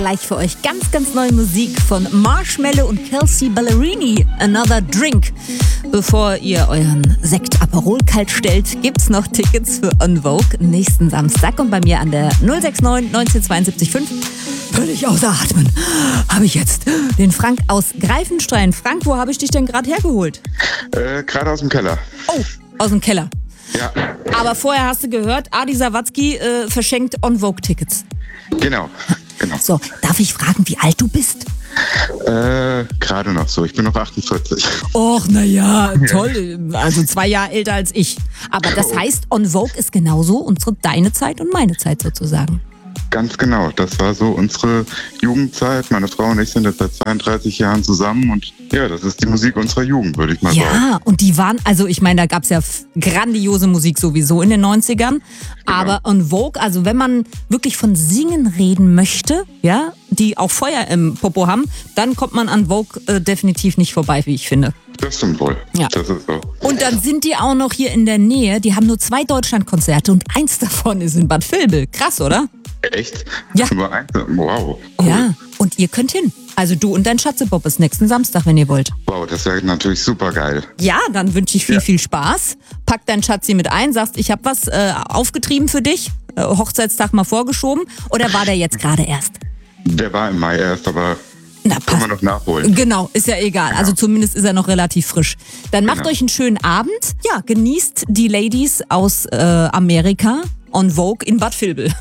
gleich für euch ganz, ganz neue Musik von Marshmello und Kelsea Ballerini. Another Drink. Bevor ihr euren Sekt Aperol kalt stellt, gibt's noch Tickets für En Vogue nächsten Samstag. Und bei mir an der 069 1972 5. Völlig außer Atmen habe ich jetzt den Frank aus Greifenstein. Frank, wo habe ich dich denn gerade hergeholt? Gerade aus dem Keller. Oh, aus dem Keller. Ja. Aber vorher hast du gehört, Adi Sawatzki verschenkt En Vogue-Tickets. Genau. So, darf ich fragen, wie alt du bist? Gerade noch so. Ich bin noch 48. Och, naja, toll. Also 2 Jahre älter als ich. Aber das heißt, En Vogue ist genauso deine Zeit und meine Zeit sozusagen. Ganz genau. Das war so unsere Jugendzeit. Meine Frau und ich sind jetzt seit 32 Jahren zusammen und ja, das ist die Musik unserer Jugend, würde ich mal sagen. Ja, und die waren, also ich meine, da gab es ja grandiose Musik sowieso in den 90ern. Aber En Vogue, also wenn man wirklich von Singen reden möchte, ja, die auch Feuer im Popo haben, dann kommt man an Vogue definitiv nicht vorbei, wie ich finde. Das stimmt wohl. Ja. Das ist so. Und dann sind die auch noch hier in der Nähe. Die haben nur 2 Deutschlandkonzerte und eins davon ist in Bad Vilbel. Krass, oder? Echt? Ja. Wow. Cool. Ja, und ihr könnt hin. Also du und dein Schatze-Bob ist nächsten Samstag, wenn ihr wollt. Wow, das wäre natürlich super geil. Ja, dann wünsche ich viel Spaß. Pack deinen Schatzi mit ein, sagst, ich habe was aufgetrieben für dich. Hochzeitstag mal vorgeschoben. Oder war der jetzt gerade erst? Der war im Mai erst, aber Na, können wir noch nachholen. Genau, ist ja egal. Genau. Also zumindest ist er noch relativ frisch. Dann macht euch einen schönen Abend. Ja, genießt die Ladies aus Amerika. En Vogue in Bad Vilbel.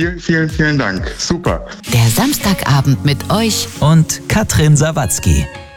Vielen Dank. Super. Der Samstagabend mit euch und Katrin Sawatzki.